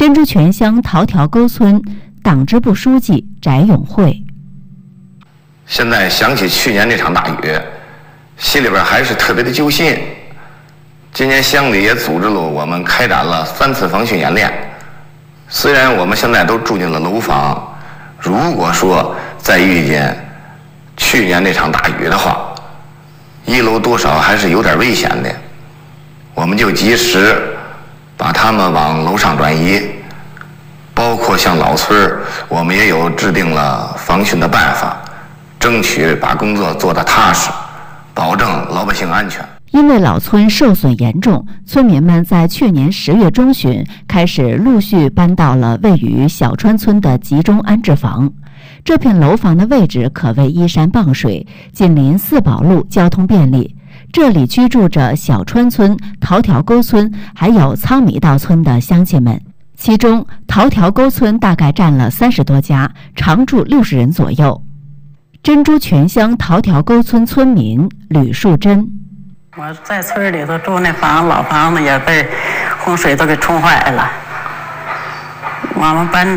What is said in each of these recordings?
珍珠泉乡桃条沟村党支部书记翟永慧。 现在想起去年那场大雨，心里边还是特别的揪心。今年乡里也组织了我们开展了3次防汛演练。虽然我们现在都住进了楼房，如果说再遇见去年那场大雨的话，1楼多少还是有点危险的。我们就及时把他们往楼上转移，包括像老村我们也有制定了防汛的办法，争取把工作做得踏实，保证老百姓安全。 因为老村受损严重，村民们在去年10月中旬开始陆续搬到了位于小川村的集中安置房。这片楼房的位置可谓依山傍水，紧邻四宝路，交通便利。这里居住着小川村、桃条沟村还有仓米道村的乡亲们，其中桃条沟村大概占了30多家，常住60人左右。珍珠泉乡桃条沟村村民吕树珍： 我在村里头住那老房子也被洪水都给冲坏了。我们搬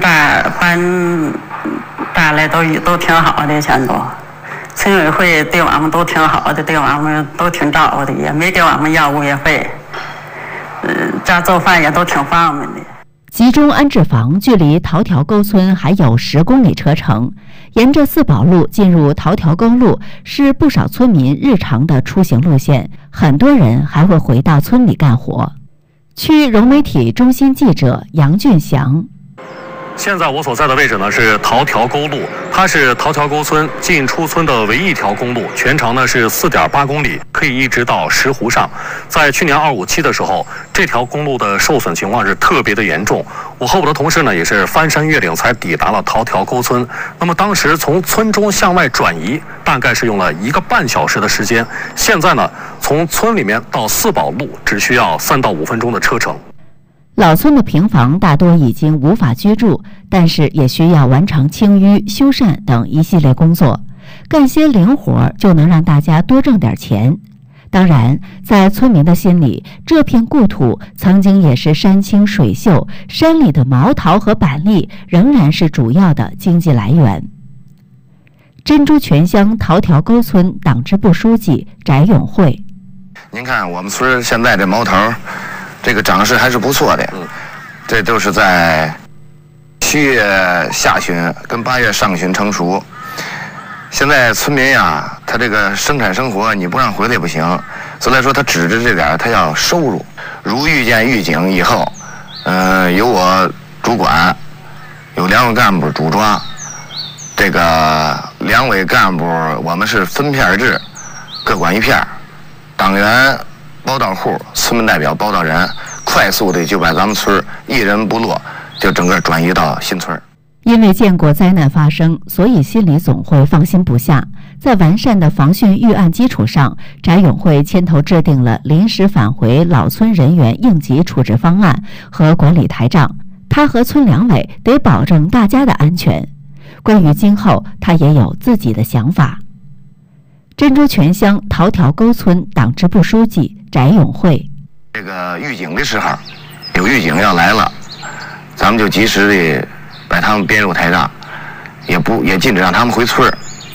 这来都挺好的，全都村委会对我们都挺好的，对我们都挺照顾的，也没给我们要物业费。家做饭也都挺方便的。 集中安置房距离桃条沟村还有10公里车程，沿着四宝路进入桃条沟路是不少村民日常的出行路线，很多人还会回到村里干活。区融媒体中心记者杨俊祥。 现在我所在的位置呢是桃条沟路，它是桃条沟村进出村的唯一一条公路，全长呢是4.8公里，可以一直到石湖上。在去年257的时候，这条公路的受损情况是特别的严重。我和我的同事呢也是翻山越岭才抵达了桃条沟村。那么当时从村中向外转移，大概是用了1个半小时的时间。现在呢，从村里面到四宝路只需要3到5分钟的车程。 老村的平房大多已经无法居住，但是也需要完成清淤、修缮等一系列工作，干些零活就能让大家多挣点钱。当然，在村民的心里，这片故土曾经也是山清水秀，山里的毛桃和板栗仍然是主要的经济来源。珍珠泉乡桃条沟村党支部书记翟永慧： 您看我们村现在这毛桃这个长势还是不错的，这都是在7月下旬跟8月上旬成熟。现在村民呀，他这个生产生活你不让回来不行，所以来说他指着这点他要收入。如遇见预警以后，由我主管，有2位干部主抓，这个2位干部我们是分片制，各管一片，党员报道户，村民代表报道人，快速的就把咱们村一人不落就整个转移到新村。 因为见过灾难发生，所以心里总会放心不下。在完善的防汛预案基础上，翟永慧牵头制定了临时返回老村人员应急处置方案和管理台账。他和村两委得保证大家的安全。关于今后，他也有自己的想法。珍珠泉乡桃条沟村党支部书记翟永慧： 这个预警的时候，有预警要来了，咱们就及时的把他们编入台账，也禁止让他们回村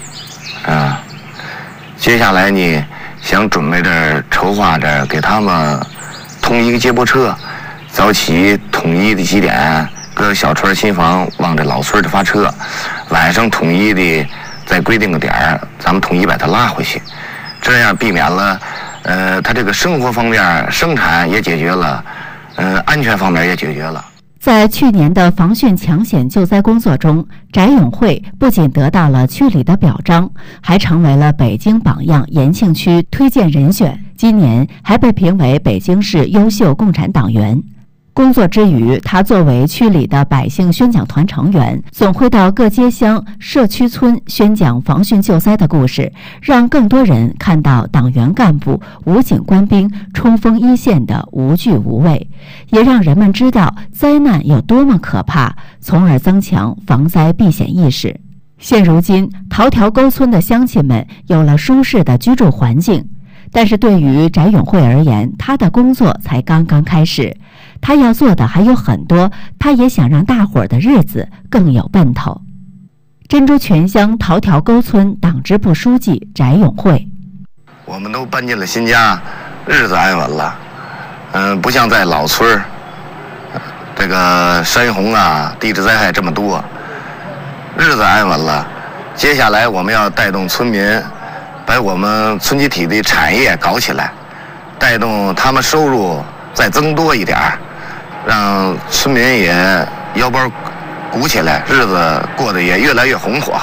接下来呢，想准备着筹划着给他们统一个接驳车，早起统一的几点搁小村新房往这老村的发车，晚上统一的再规定个点儿，咱们统一把它拉回去，这样避免了他这个生活方面生产也解决了，安全方面也解决了。 在去年的防汛抢险救灾工作中，翟永慧不仅得到了区里的表彰，还成为了北京榜样延庆区推荐人选，今年还被评为北京市优秀共产党员。工作之余，他作为区里的百姓宣讲团成员，总会到各街乡、社区村宣讲防汛救灾的故事，让更多人看到党员干部、武警官兵冲锋一线的无惧无畏，也让人们知道灾难有多么可怕，从而增强防灾避险意识。现如今，桃条沟村的乡亲们有了舒适的居住环境，但是对于翟永慧而言，他的工作才刚刚开始。 他要做的还有很多，他也想让大伙儿的日子更有奔头。珍珠泉乡桃条沟村党支部书记翟永会： 我们都搬进了新家，日子安稳了。不像在老村儿，这个山洪啊、地质灾害这么多，日子安稳了。接下来我们要带动村民，把我们村集体的产业搞起来，带动他们收入再增多一点儿，让村民也腰包鼓起来，日子过得也越来越红火。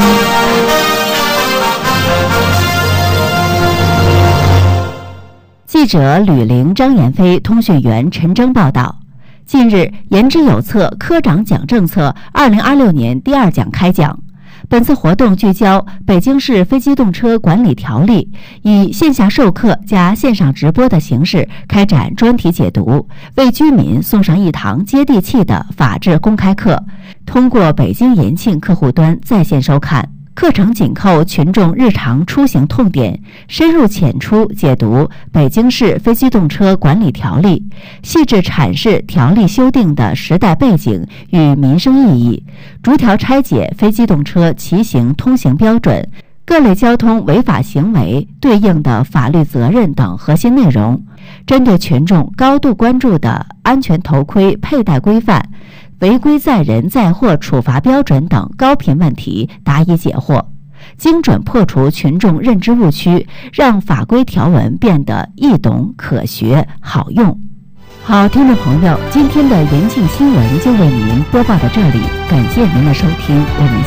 记者吕玲、张延飞，通讯员陈征报道。近日，言之有策科长奖政策2026年第2讲开讲。本次活动聚焦北京市非机动车管理条例，以线下授课加线上直播的形式开展专题解读，为居民送上一堂接地气的法治公开课。通过北京延庆客户端在线收看。课程紧扣群众日常出行痛点，深入浅出解读北京市非机动车管理条例，细致阐释条例修订的时代背景与民生意义，逐条拆解非机动车骑行通行标准、各类交通违法行为对应的法律责任等核心内容，针对群众高度关注的安全头盔佩戴规范、违规载人载货处罚标准等高频问题答疑解惑，精准破除群众认知误区，让法规条文变得易懂、可学、好用。好，听众朋友，今天的延庆新闻就为您播报到这里，感谢您的收听，我们